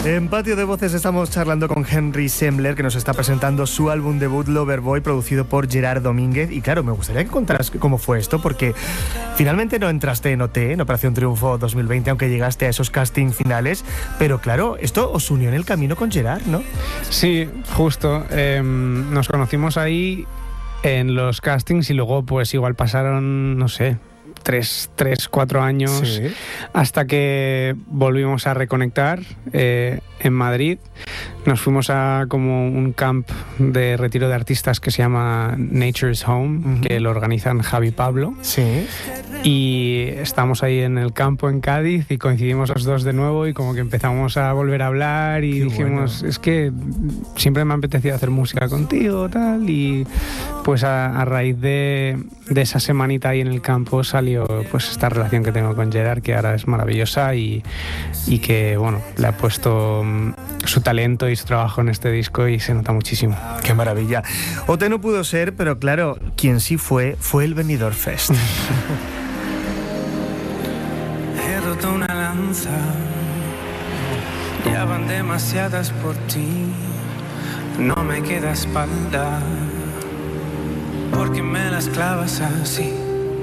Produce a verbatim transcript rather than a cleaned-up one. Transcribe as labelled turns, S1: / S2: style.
S1: En Patio de Voces estamos charlando con Henry Sembler, que nos está presentando su álbum debut Loverboy, producido por Gerard Domínguez. Y claro, me gustaría que contaras cómo fue esto, porque finalmente no entraste en O T, en Operación Triunfo dos mil veinte, aunque llegaste a esos casting finales. Pero claro, esto os unió en el camino con Gerard, ¿no?
S2: Sí, justo. Eh, nos conocimos ahí en los castings y luego pues igual pasaron, no sé, tres, tres cuatro años, sí, hasta que volvimos a reconectar eh, en Madrid. Nos fuimos a como un camp de retiro de artistas que se llama Nature's Home, uh-huh. que lo organizan Javi Pablo.
S1: Sí.
S2: Y estábamos ahí en el campo en Cádiz y coincidimos los dos de nuevo y como que empezamos a volver a hablar y Qué dijimos, bueno. es que siempre me ha apetecido hacer música contigo, tal, y pues a, a raíz de, de esa semanita ahí en el campo salió pues esta relación que tengo con Gerard, que ahora es maravillosa y, y que, bueno, le ha puesto um, su talento y su trabajo en este disco y se nota muchísimo.
S1: ¡Qué maravilla! O T no pudo ser, pero claro, quien sí fue, fue el Benidorm Fest.
S3: He roto una lanza, ya van demasiadas por ti, no me queda espalda, porque me las clavas así.